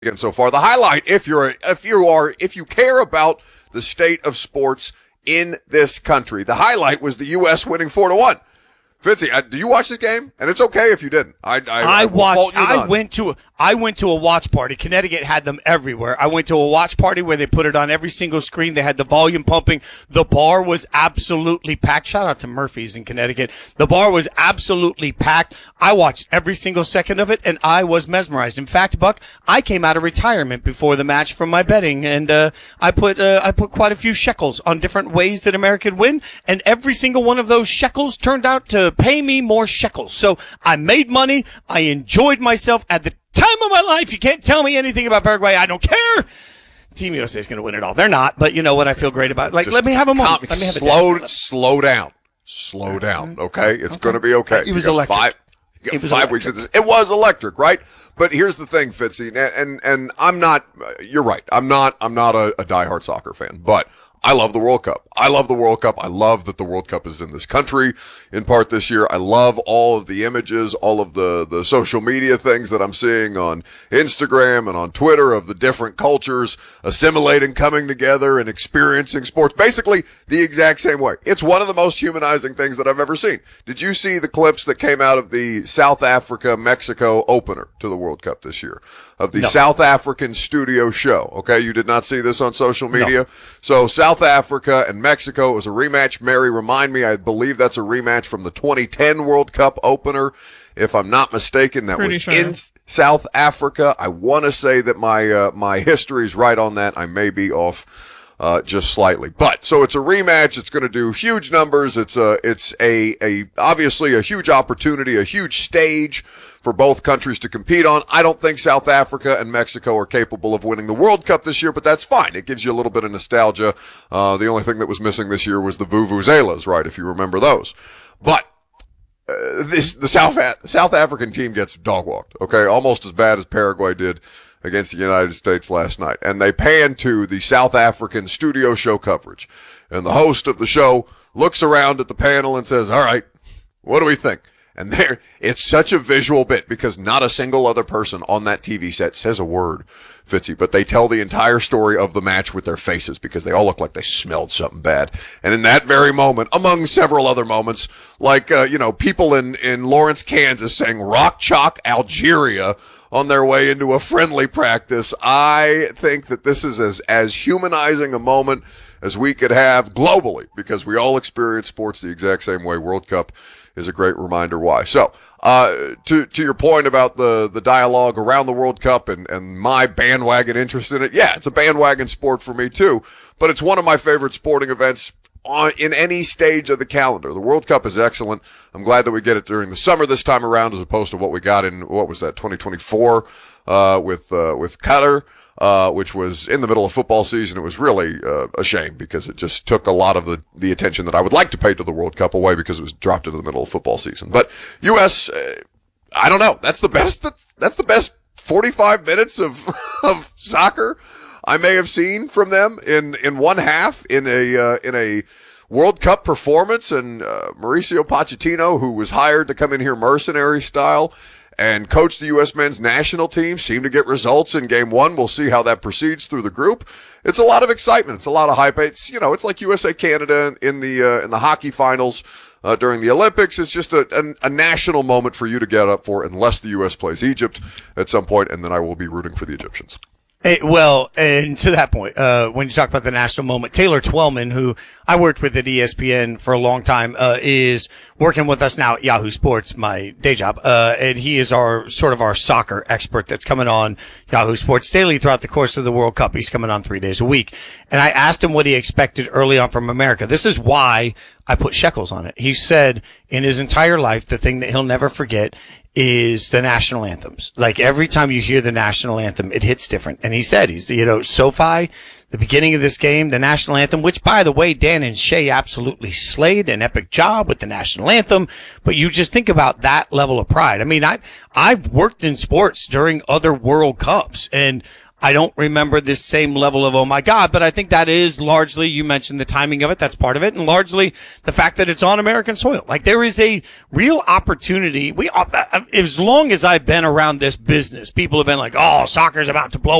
again so far. The highlight, if you care about the state of sports in this country, the highlight was the U.S. winning 4-1. Fitzy, do you watch this game? And it's okay if you didn't. I watched. I went to a watch party. Connecticut had them everywhere. I went to a watch party where they put it on every single screen. They had the volume pumping. The bar was absolutely packed. Shout out to Murphy's in Connecticut. The bar was absolutely packed. I watched every single second of it, and I was mesmerized. In fact, Buck, I came out of retirement before the match from my betting, and I put quite a few shekels on different ways that America could win, and every single one of those shekels turned out to pay me more shekels. So I made money. I enjoyed myself at the time of my life. You can't tell me anything about Paraguay. I don't care. Team USA is going to win it all. They're not, but you know what I feel great about? Like, let me have a moment. Slow down. Okay, it's going to be okay. It was electric. You got 5 weeks of this. It was electric, right? But here's the thing, Fitzy, and I'm not. You're right. I'm not a diehard soccer fan, but I love the World Cup. I love the World Cup. I love that the World Cup is in this country in part this year. I love all of the images, all of the social media things that I'm seeing on Instagram and on Twitter of the different cultures assimilating, coming together and experiencing sports basically the exact same way. It's one of the most humanizing things that I've ever seen. Did you see the clips that came out of the South Africa-Mexico opener to the World Cup this year? Of the South African studio show. Okay, you did not see this on social media? No. So South Africa and Mexico, it was a rematch. Mary, remind me, I believe that's a rematch from the 2010 World Cup opener. If I'm not mistaken, that was in South Africa. I want to say that my history is right on that. I may be off just slightly. But so it's a rematch. It's going to do huge numbers. It's obviously a huge opportunity, a huge stage for both countries to compete on. I don't think South Africa and Mexico are capable of winning the World Cup this year, but that's fine. It gives you a little bit of nostalgia. The only thing that was missing this year was the vuvuzelas, right, if you remember those. But the South African team gets dog-walked, okay, almost as bad as Paraguay did against the United States last night. And they pan to the South African studio show coverage. And the host of the show looks around at the panel and says, all right, what do we think? And it's such a visual bit because not a single other person on that TV set says a word, Fitzy, but they tell the entire story of the match with their faces because they all look like they smelled something bad. And in that very moment, among several other moments, like, people in Lawrence, Kansas saying Rock Chalk Algeria on their way into a friendly practice, I think that this is as humanizing a moment as we could have globally because we all experience sports the exact same way. World Cup is a great reminder why. So, to your point about the dialogue around the World Cup and my bandwagon interest in it, yeah, it's a bandwagon sport for me too, but it's one of my favorite sporting events in any stage of the calendar. The World Cup is excellent. I'm glad that we get it during the summer this time around as opposed to what we got in, 2024, with Qatar. Which was in the middle of football season. It was really a shame because it just took a lot of the attention that I would like to pay to the World Cup away because it was dropped into the middle of football season. But U.S., I don't know. That's the best 45 minutes of soccer I may have seen from them in one half in a World Cup performance. And Mauricio Pochettino, who was hired to come in here mercenary style and coach the U.S. men's national team, seemed to get results in game one. We'll see how that proceeds through the group. It's a lot of excitement. It's a lot of hype. It's like USA Canada in the hockey finals during the Olympics. It's just a national moment for you to get up for, unless the U.S. plays Egypt at some point, and then I will be rooting for the Egyptians. Well, and to that point, when you talk about the national moment, Taylor Twellman, who I worked with at ESPN for a long time, is working with us now at Yahoo Sports, my day job. And he is our soccer expert that's coming on Yahoo Sports daily throughout the course of the World Cup. He's coming on 3 days a week. And I asked him what he expected early on from America. This is why I put shekels on it. He said in his entire life, the thing that he'll never forget is the national anthems. Like every time you hear the national anthem, it hits different. And he said, SoFi, the beginning of this game, the national anthem, which by the way, Dan and Shay absolutely slayed an epic job with the national anthem. But you just think about that level of pride. I mean, I've worked in sports during other World Cups, and I don't remember this same level of, oh my God, but I think that is largely, you mentioned the timing of it, that's part of it, and largely the fact that it's on American soil. Like, there is a real opportunity. As long as I've been around this business, people have been like, oh, soccer's about to blow